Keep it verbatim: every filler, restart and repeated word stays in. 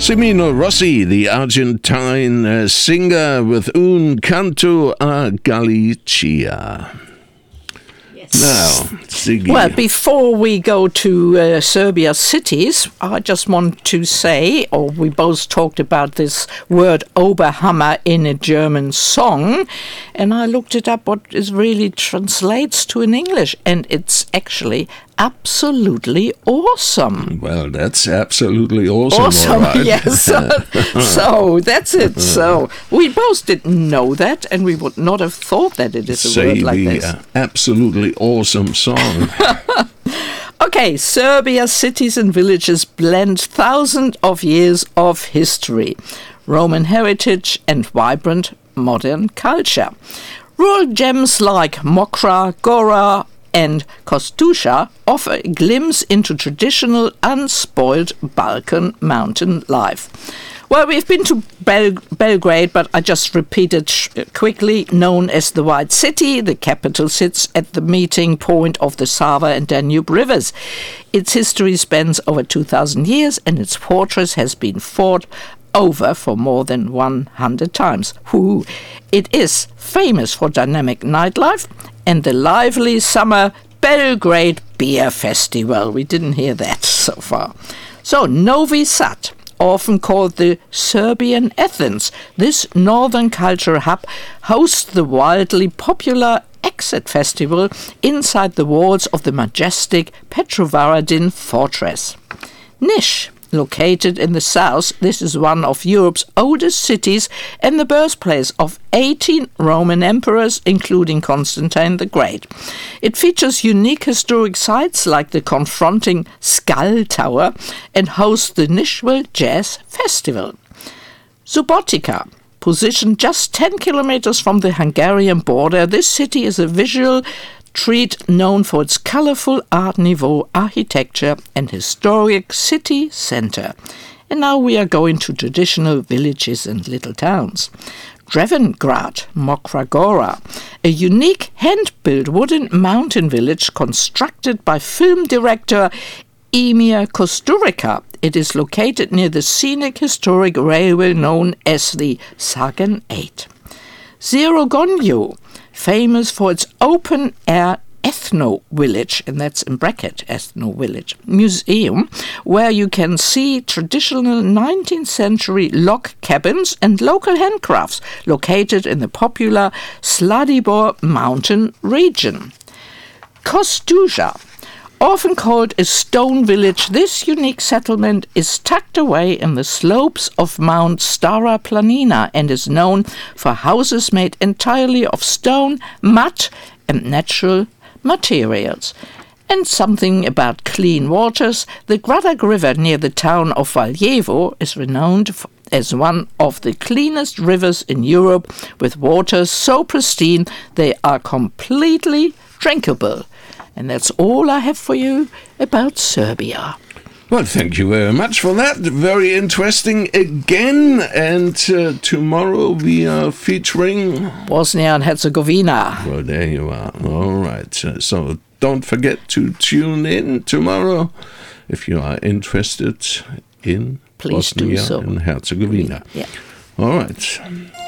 Semino Rossi, the Argentine uh, singer, with Un Canto a Galicia. Now, Ziggy. Well, before we go to uh, Serbia's cities, I just want to say, or we both talked about this word Oberhammer in a German song, and I looked it up what it really translates to in English, and it's actually absolutely awesome. Well, that's absolutely awesome. Awesome, all right. yes. So that's it. So we both didn't know that, and we would not have thought that it is a Say word like the, this. Uh, absolutely awesome song. Okay, Serbia's cities and villages blend thousands of years of history, Roman heritage, and vibrant modern culture. Rural gems like Mokra, Gora, and Kostusha offer a glimpse into traditional, unspoiled Balkan mountain life. Well, we've been to Bel- Belgrade, but I just repeated sh- quickly, known as the White City. The capital sits at the meeting point of the Sava and Danube rivers. Its history spans over two thousand years, and its fortress has been fought over for more than one hundred times. Woo. It is famous for dynamic nightlife and the lively summer Belgrade Beer Festival. We didn't hear that so far. So, Novi Sad, often called the Serbian Athens, this northern culture hub hosts the wildly popular Exit Festival inside the walls of the majestic Petrovaradin fortress. Niš, located in the south, this is one of Europe's oldest cities and the birthplace of eighteen Roman emperors, including Constantine the Great. It features unique historic sites like the confronting Skull Tower and hosts the Nišville Jazz Festival. Subotica, positioned just ten kilometers from the Hungarian border, this city is a visual treat known for its colorful Art Nouveau architecture and historic city center. And now we are going to traditional villages and little towns. Drevengrad, Mokra Gora, a unique hand-built wooden mountain village constructed by film director Emir Kusturica. It is located near the scenic historic railway known as the Sagan eight. Zirogonju, famous for its open-air ethno village, and that's in bracket, ethno village, museum, where you can see traditional nineteenth century log cabins and local handcrafts located in the popular Sladibor mountain region. Kostusha, often called a stone village, this unique settlement is tucked away in the slopes of Mount Stara Planina and is known for houses made entirely of stone, mud, and natural materials. And something about clean waters, the Gradag River near the town of Valjevo is renowned for as one of the cleanest rivers in Europe, with waters so pristine they are completely drinkable. And that's all I have for you about Serbia. Well, thank you very much for that. Very interesting again. And uh, tomorrow we are featuring Bosnia and Herzegovina. Well, there you are. All right. Uh, so don't forget to tune in tomorrow if you are interested in Please Bosnia do so. and Herzegovina. Yeah. All right.